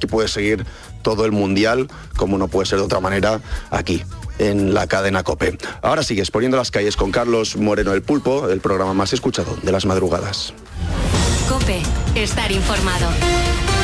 puedes seguir todo el Mundial, como no puede ser de otra manera, aquí, en la cadena COPE. Ahora sigues poniendo las calles con Carlos Moreno el Pulpo, el programa más escuchado de las madrugadas. COPE, estar informado.